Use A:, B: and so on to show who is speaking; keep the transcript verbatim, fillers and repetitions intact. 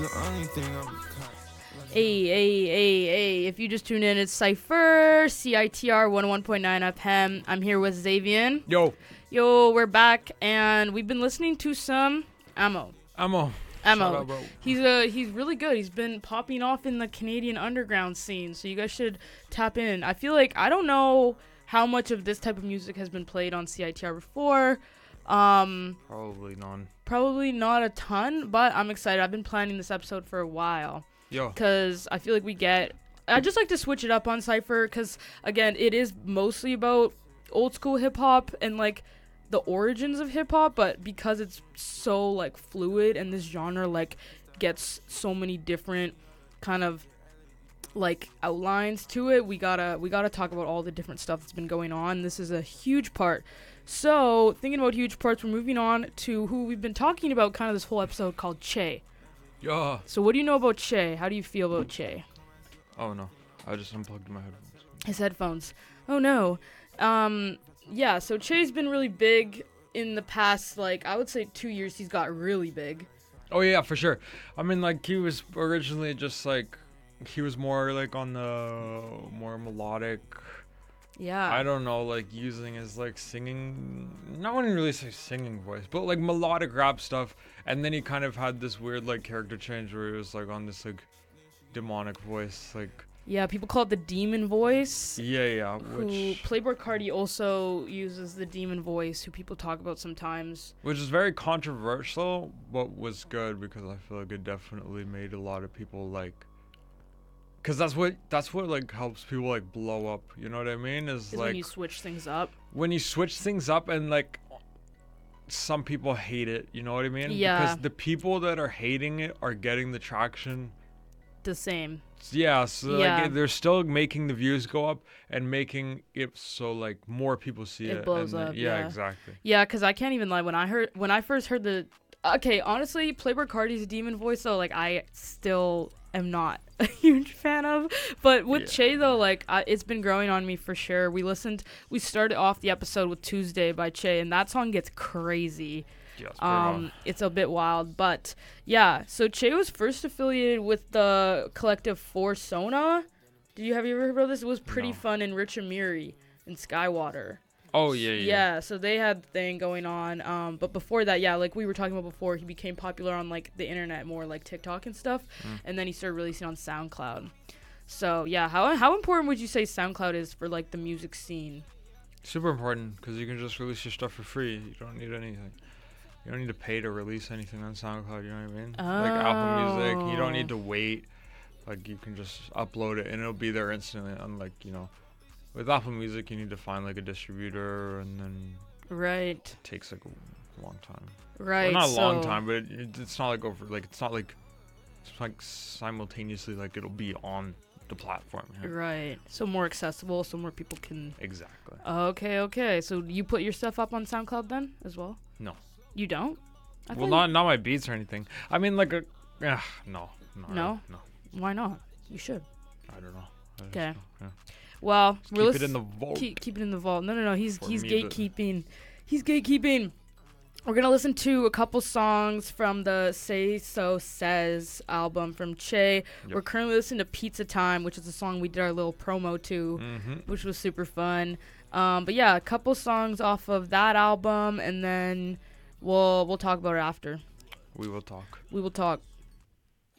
A: Hey, hey, hey, hey, if you just tuned in, it's Cypher, C I T R one oh one point nine F M. I'm here with Xavier.
B: Yo.
A: Yo, we're back, and we've been listening to some Ammo.
B: Ammo.
A: Ammo.
B: Out, bro.
A: He's uh, he's really good. He's been popping off in the Canadian underground scene, so you guys should tap in. I feel like, I don't know how much of this type of music has been played on C I T R before. Um,
B: Probably none.
A: Probably not a ton, but I'm excited. I've been planning this episode for a while.
B: Yo.
A: Because I feel like we get... I just like to switch it up on Cypher, because, again, it is mostly about old school hip-hop and, like, the origins of hip-hop, but because it's so, like, fluid and this genre, like, gets so many different kind of, like, outlines to it, we gotta, we gotta talk about all the different stuff that's been going on. This is a huge part. So, thinking about huge parts, we're moving on to who we've been talking about kind of this whole episode, called Che.
B: Yeah.
A: So what do you know about Che? How do you feel about Che?
B: Oh no, I just unplugged my headphones.
A: His headphones. Oh no. Um, yeah, so Che's been really big in the past, like, I would say two years he's got really big.
B: Oh yeah, for sure. I mean, like, he was originally just like, he was more like on the more melodic.
A: Yeah.
B: I don't know, like using his like singing, not want to really say singing voice, but like melodic rap stuff. And then he kind of had this weird like character change where he was like on this like demonic voice, like.
A: Yeah, people call it the demon voice.
B: Yeah, yeah.
A: Who
B: Which
A: Playboi Carti also uses the demon voice, who people talk about sometimes.
B: Which is very controversial, but was good because I feel like it definitely made a lot of people like. Cause that's what that's what like helps people like blow up. You know what I mean? Is,
A: Is
B: like
A: when you switch things up.
B: When you switch things up and like some people hate it. You know what I mean?
A: Yeah.
B: Because the people that are hating it are getting the traction.
A: The same.
B: Yeah. So
A: Yeah.
B: like they're still making the views go up and making it so like more people see it.
A: It blows
B: and then,
A: up,
B: yeah,
A: yeah.
B: exactly.
A: Yeah, because I can't even lie. When I heard, when I first heard the, okay, honestly, Playboi Carti's demon voice though, like I still am not a huge fan of. But with
B: Yeah.
A: Che though, like I, it's been growing on me for sure. We listened, we started off the episode with Tuesday by Che, and that song gets crazy.
B: Yeah, it's pretty
A: Um,
B: wild.
A: it's a bit wild, but yeah. So Che was first affiliated with the collective Four Sona. Did you have you ever heard about this? It was Pretty
B: No.
A: Fun and Rich Amiri and Skywater.
B: Oh yeah, yeah.
A: Yeah, so they had the thing going on. Um, but before that, yeah, like we were talking about before, he became popular on like the internet more, like TikTok and stuff,
B: Mm.
A: and then he started releasing on SoundCloud. So yeah, how how important would you say SoundCloud is for like the music scene?
B: Super important because you can just release your stuff for free. You don't need anything. You don't need to pay to release anything on SoundCloud. You know what I mean? Like Apple Music, you don't need to wait. Like you can just upload it and it'll be there instantly. Unlike you know, with Apple Music, you need to find like a distributor and then
A: Right.
B: it takes like a long time.
A: Right.
B: Well, not a long
A: so-
B: time, but it, it's not like over. Like it's not like it's like simultaneously like it'll be on the platform. You know?
A: Right. So more accessible, so more people can.
B: Exactly.
A: Okay. Okay. So you put your stuff up on SoundCloud then as well?
B: No.
A: You don't? I
B: Well,
A: thought
B: not not my beats or anything. I mean, like a, yeah, no, no,
A: No?
B: no.
A: you- Why not? You should.
B: I don't know. I just
A: 'Kay.
B: don't- yeah.
A: Well,
B: Just
A: we're
B: keep
A: lis-
B: it in the vault.
A: Keep, keep it in the vault. No, no, no. He's
B: For
A: he's
B: me to-
A: gatekeeping. He's gatekeeping. We're gonna listen to a couple songs from the Say So Says album from Che.
B: Yep.
A: We're currently listening to Pizza Time, which is a song we did our little promo to,
B: Mm-hmm.
A: which was super fun. Um, but yeah, a couple songs off of that album, and then we'll we'll talk about it after.
B: We will talk.
A: We will talk.